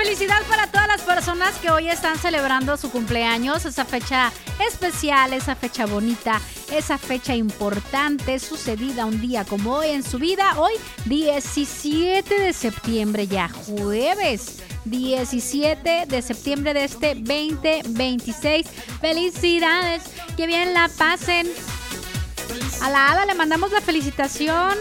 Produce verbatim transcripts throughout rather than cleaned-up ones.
felicidad para todas las personas que hoy están celebrando su cumpleaños, esa fecha especial, esa fecha bonita, esa fecha importante, sucedida un día como hoy en su vida. Hoy, diecisiete de septiembre, ya jueves, diecisiete de septiembre de este veinte veintiséis. Felicidades, que bien la pasen. A la Hada le mandamos la felicitación.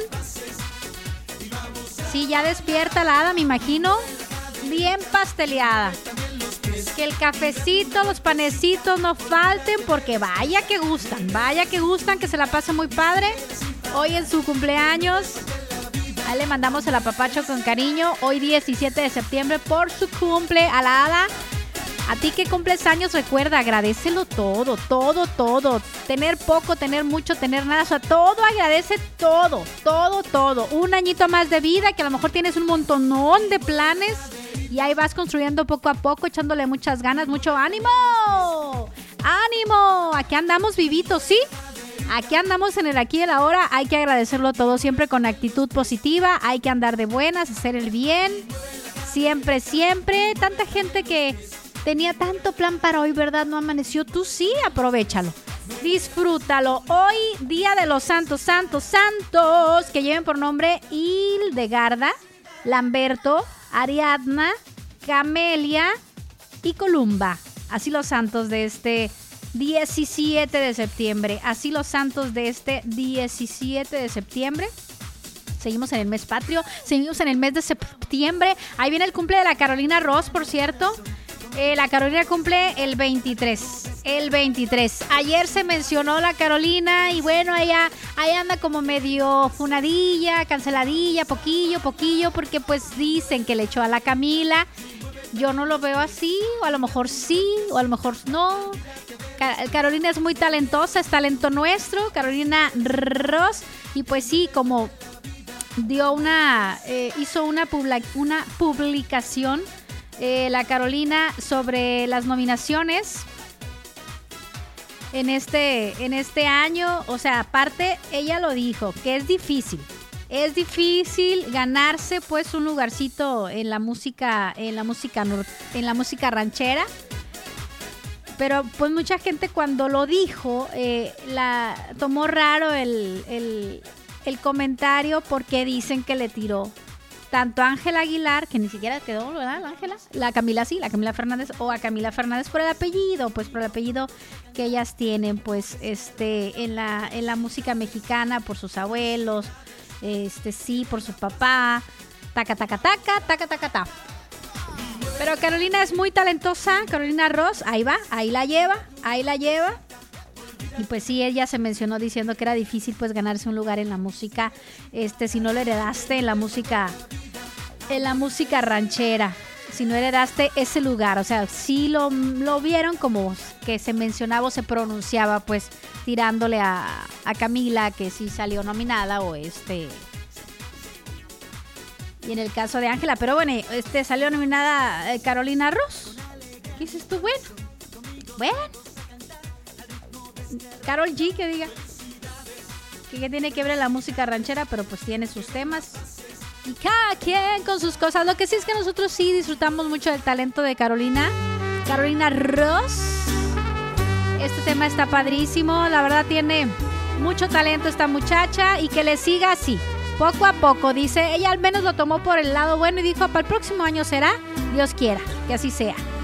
Sí, ya despierta la Hada, me imagino. Bien pasteleada. Que el cafecito, los panecitos no falten, porque vaya que gustan, vaya que gustan, que se la pase muy padre. Hoy en su cumpleaños. Ahí le mandamos el apapacho con cariño. Hoy diecisiete de septiembre por su cumple. A la Hada, a ti que cumples años, recuerda, agradécelo todo, todo, todo. Tener poco, tener mucho, tener nada. O sea, todo agradece, todo, todo, todo. Un añito más de vida, que a lo mejor tienes un montonón de planes. Y ahí vas construyendo poco a poco, echándole muchas ganas, mucho ánimo. ¡Ánimo! Aquí andamos vivitos, ¿sí? Aquí andamos en el aquí y el ahora. Hay que agradecerlo todo siempre con actitud positiva. Hay que andar de buenas, hacer el bien. Siempre, siempre. Tanta gente que tenía tanto plan para hoy, ¿verdad? No amaneció. Tú sí, aprovéchalo. Disfrútalo. Hoy, Día de los Santos, Santos, Santos, que lleven por nombre Hildegarda, Lamberto, Ariadna, Camelia y Columba. Así los santos de este diecisiete de septiembre. Así los santos de este diecisiete de septiembre. Seguimos en el mes patrio. Seguimos en el mes de septiembre. Ahí viene el cumple de la Carolina Ross, por cierto. Eh, la Carolina cumple el veintitrés. El veintitrés. Ayer se mencionó la Carolina y bueno, ella ahí anda como medio funadilla, canceladilla, poquillo, poquillo, porque pues dicen que le echó a la Camila. Yo no lo veo así, o a lo mejor sí, o a lo mejor no. Carolina es muy talentosa, es talento nuestro, Carolina Ross. Y pues sí, como dio una, eh, hizo una, public, una publicación eh, la Carolina sobre las nominaciones en este, en este año. O sea, aparte, ella lo dijo, que es difícil. Es difícil ganarse pues un lugarcito en la música, en la música, en la música ranchera. Pero pues mucha gente cuando lo dijo, eh, la tomó raro el, el, el comentario, porque dicen que le tiró tanto a Ángela Aguilar, que ni siquiera quedó, ¿verdad? La Ángela, la Camila sí, la Camila Fernández, o a Camila Fernández por el apellido, pues por el apellido que ellas tienen, pues este, en la, en la música mexicana, por sus abuelos. Este sí, por su papá. Taca, taca, taca, taca, taca, taca. Pero Carolina es muy talentosa. Carolina Ross, ahí va, ahí la lleva, ahí la lleva. Y pues sí, ella se mencionó diciendo que era difícil pues ganarse un lugar en la música, este, si no lo heredaste en la música, en la música ranchera, si no heredaste ese lugar. O sea, sí lo, lo vieron como que se mencionaba o se pronunciaba, pues tirándole a, a Camila, que sí salió nominada, o este. Y en el caso de Ángela, pero bueno, este salió nominada eh, Carolina Ross. ¿Qué dices tú? Bueno, bueno. Karol G, que diga. Que, que tiene que ver la música ranchera, pero pues tiene sus temas. Y cada quien con sus cosas. Lo que sí es que nosotros sí disfrutamos mucho del talento de Carolina. Carolina Ross. Este tema está padrísimo. La verdad tiene mucho talento esta muchacha. Y que le siga así, poco a poco. Dice, ella al menos lo tomó por el lado bueno y dijo, para el próximo año será, Dios quiera, que así sea.